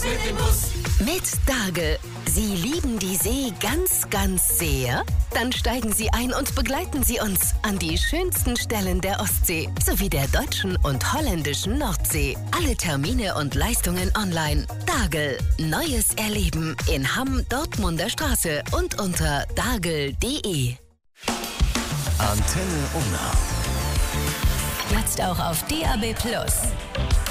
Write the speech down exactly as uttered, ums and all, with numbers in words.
mit dem Bus. Mit Dagel. Sie lieben die See ganz, ganz sehr? Dann steigen Sie ein und begleiten Sie uns an die schönsten Stellen der Ostsee sowie der deutschen und holländischen Nordsee. Alle Termine und Leistungen online. Dagel. Neues Erleben in Hamm, Dortmunder Straße und unter dagel punkt de. Antenne Unna. Jetzt auch auf D A B Plus.